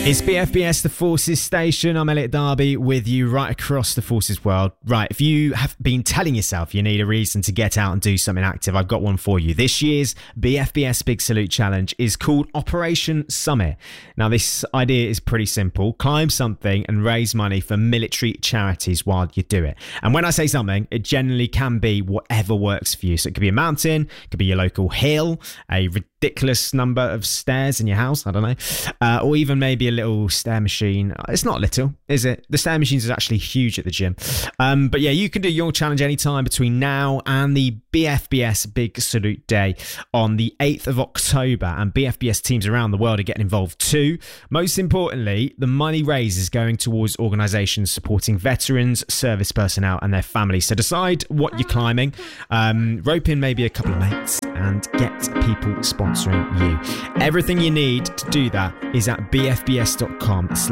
It's BFBS, the Forces Station. I'm Elliot Darby with you right across the Forces world. Right, if you have been telling yourself you need a reason to get out and do something active, I've got one for you. This year's BFBS Big Salute Challenge is called Operation Summit. Now, this idea is pretty simple. Climb something and raise money for military charities while you do it. And when I say something, it generally can be whatever works for you. So it could be a mountain, it could be your local hill, a ridiculous number of stairs in your house, I don't know, or even maybe a little stair machine. It's not little, is it? The stair machines are actually huge at the gym. But yeah, you can do your challenge anytime between now and the BFBS Big Salute Day on the 8th of October, and BFBS teams around the world are getting involved too. Most importantly, the money raised is going towards organisations supporting veterans, service personnel and their families. So decide what you're climbing, rope in maybe a couple of mates and get people sponsoring you. Everything you need to do that is at bfbs.com/.